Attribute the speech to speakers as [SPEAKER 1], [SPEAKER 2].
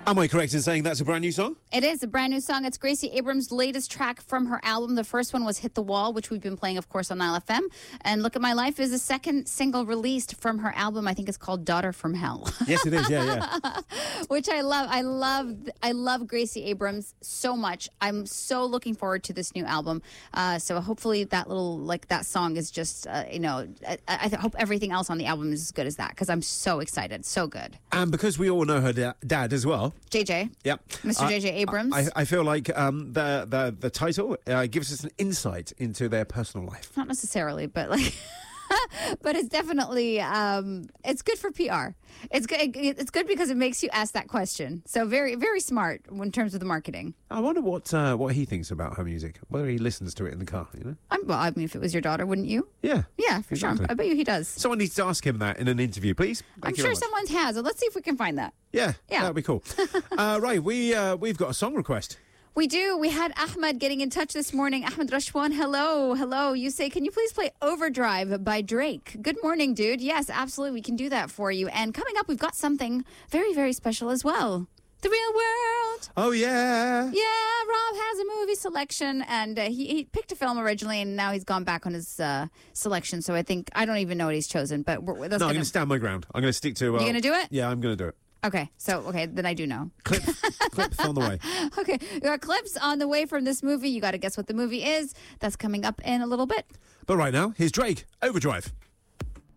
[SPEAKER 1] Am I correct in saying that's a brand new song?
[SPEAKER 2] It is a brand new song. It's Gracie Abrams' latest track from her album. The first one was Hit the Wall, which we've been playing, of course, on Nile FM. And Look at My Life is the second single released from her album. I think it's called Daughter from Hell.
[SPEAKER 1] Yes, it is. Yeah.
[SPEAKER 2] Which I love. I love Gracie Abrams so much. I'm so looking forward to this new album. So hopefully that song is just, I hope everything else on the album is as good as that, because I'm so excited. So good.
[SPEAKER 1] And because we all know her dad as well.
[SPEAKER 2] JJ.
[SPEAKER 1] Yep.
[SPEAKER 2] Mr. JJ Abrams.
[SPEAKER 1] I feel like the title gives us an insight into their personal life.
[SPEAKER 2] Not necessarily, but but it's definitely it's good for PR. It's good because it makes you ask that question. So very, very smart in terms of the marketing.
[SPEAKER 1] I wonder what he thinks about her music, whether he listens to it in the car,
[SPEAKER 2] I mean, if it was your daughter, wouldn't you?
[SPEAKER 1] Yeah.
[SPEAKER 2] Yeah, for
[SPEAKER 1] exactly.
[SPEAKER 2] sure. I bet you he does.
[SPEAKER 1] Someone needs to ask him that in an interview, please.
[SPEAKER 2] I'm sure someone has. So let's see if we can find that.
[SPEAKER 1] Yeah, that'd be cool. Right, we've got a song request.
[SPEAKER 2] We do. We had Ahmed getting in touch this morning. Ahmed Rashwan, hello. You say, can you please play Overdrive by Drake? Good morning, dude. Yes, absolutely. We can do that for you. And coming up, we've got something very, very special as well. The Real World.
[SPEAKER 1] Oh, yeah.
[SPEAKER 2] Yeah, Rob has a movie selection, and he picked a film originally, and now he's gone back on his selection. So I don't even know what he's chosen. But
[SPEAKER 1] I'm going to stand my ground. I'm going to stick to...
[SPEAKER 2] You're going to do it?
[SPEAKER 1] Yeah, I'm going to do it.
[SPEAKER 2] Okay, then I do know.
[SPEAKER 1] Clips on the way.
[SPEAKER 2] Okay, we got clips on the way from this movie. You got to guess what the movie is. That's coming up in a little bit.
[SPEAKER 1] But right now, here's Drake, Overdrive.